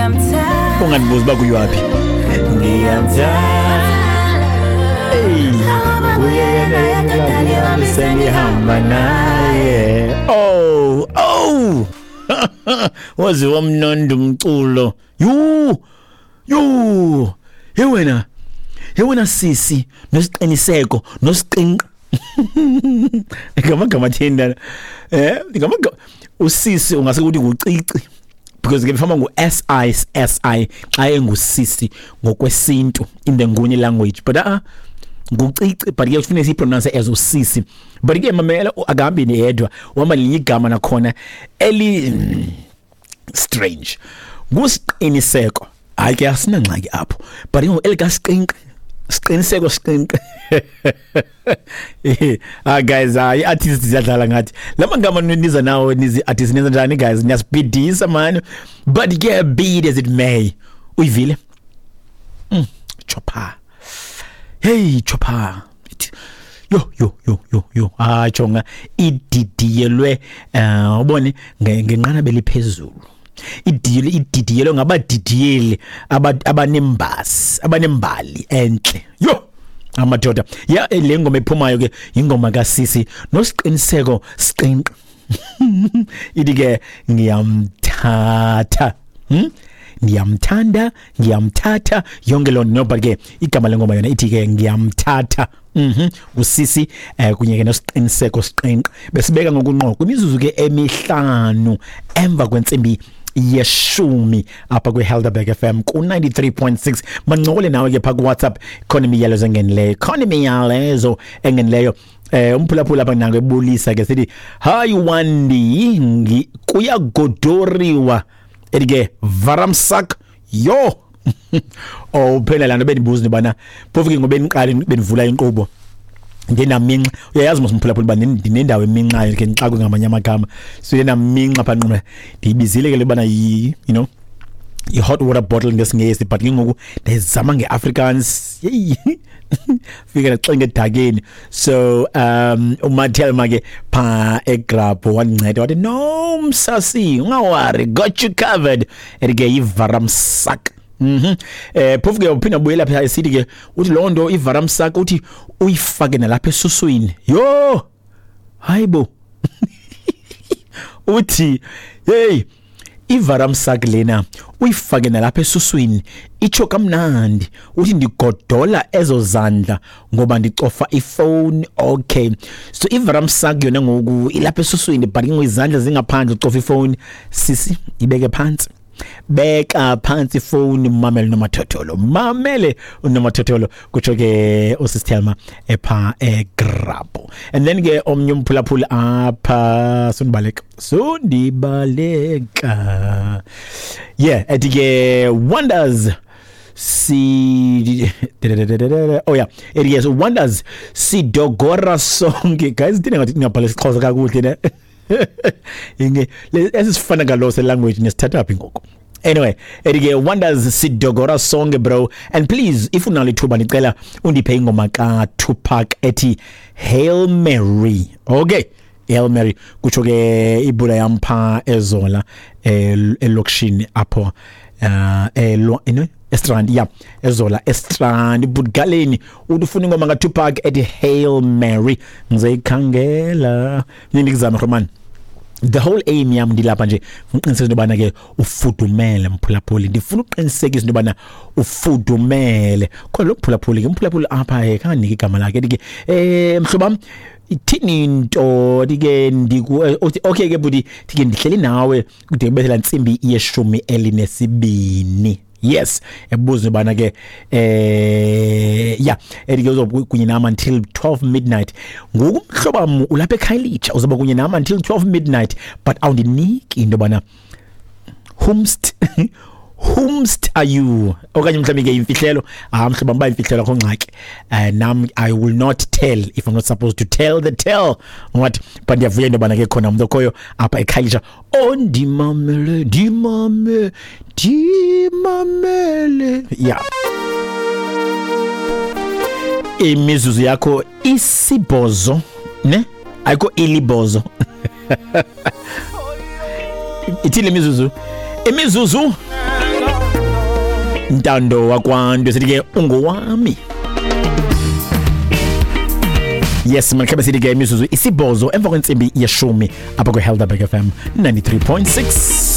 unganibuza bakuyaphi ngiyamthanda uyena sengihamba naye wazi wamnandi umculo yewena sisi nosiqiniseko nosiqinqa ngamagama thenda ngamagama usisi ungase ukuthi ngucici because ke mfama ngu SI xa engusisi ngokwesintu in the Nguni language but ngucici but ke ufune sipronounce as usisi but ke mamela akambi niyedwa wamalinye igama nakhona eli strange ngusiqiniseko hayi ke asina ngxaki apho but ngo elikasiqinqa siqiniseko siqinqa guys artists ziyadlala ngathi lamagama niza nawo nizi artists niza njani guys niyasibhidisa man but get be it as it may uyivile Chopper hey Chopper yo chonga ididiyelwe ubone ngenqana beliphezulu ididiyelwe ngabadidiyeli abanembali enhle yo amadoda ya le ngoma ephumayo ke ingoma kaSisi nosiqiniseko siqinqa idike ngiyamthatha ngiyamthatha yonke lo nobody ke igama lengoma yona ithi ke ngiyamthatha usisi kunye ke nosiqiniseko siqinqa besibeka ngokunqoqa imizuzu ke emihlanu emva kwensimbi yeshumi apha kwiHelderberg FM ku 93.6 manqokole nawe ke phaka WhatsApp economy yalezo engenileyo umphulaphula apha nango ebulisa ke sithi hi Wandi kuyagodoriwa edike Varamsak yo phela lana benibuza bana phofu ngoba eniqala benivula inkqubo ngenaminqa uyayazi mosumphulaphula ndinendawo eminqa ke ngixakwe ngamanye amagama so yena minqa phanquma ndiyibizile ke lebana you know i hot water bottle ngesingesi but ngoku ndizama ngeAfrikaans fika naxenge edakeni so umathel make pha egrapho wanceda wathi no msasi ungawari got you covered edike iVaramsak phofu ke uphinda buyela pha isithi ke uthi lo ndo iVaramsak uthi uyifake nalapha esuswini yo hayibo uthi hey iVaramsak lena uyifake nalapha esuswini icho kamnandi uthi ndigodola ezo zandla ngoba ndicofa ifone okay so iVaramsak yona ngoku ilapha esuswini but ngizandla zingaphandle ucofa ifone sisi ibeke phansi beka phansi phone mamele nomathotholo kutsho ke usistelma epha egrapho and then ke omnye umphulaphula apha sundibaleka yeah etike wonders it is wonders sidogora sonke guys thina ngathi ngabhala isixhosa kakuhle ne esifana ngalose language nesithatha phi ngoko anyway edike wonders sidogora sonke bro and please if unalithuba nicela undiphe ingoma ka Tupac ethi Hail Mary okay Hail Mary kutsho ke ibula yampha ezola elokishini apho Estrand yeah ezola Estrand Budgaleni udufuna ingoma ka Tupac ethi Hail Mary ngizoyikhangela ngizama Roman the whole aim yami ndilapha nje uqiniseka ubana ke ufudumele mphulaphuli ndifuna uqinisekisa ubana ufudumele kodwa lokuphulaphuli ke mphulaphuli apha kanike igama lakhe dike mhlobam ithini into dike okay ke budi dike ndihleli nawe kude kubethela insimbi yeshumi elinesibini yes ebuzo bana ke yeah edike uzokunye nama until 12 midnight ngoku mhlobam ulapha eKhayelitsha uzoba kunye nama until 12 midnight but awundiniki into bana whomst are you okanye mhlawumbe ke imfihlelo mhlobam ba imfihlelo khongxaki nam I will not tell if I'm not supposed to tell the tale what but ndiyavuya into bana ke khona umuntu okhoyo apha eKhayelitsha ondimamele yeah imizuzu yakho isibozo ne ayikho ilibozo ithile imizuzu Ntando wakwantu sithi-ke ungowami. Yes, manikabe sithi-ke imizuzu isibhozo emva kwensimbi yeshumi apha kwi-Helderberg FM 93.6.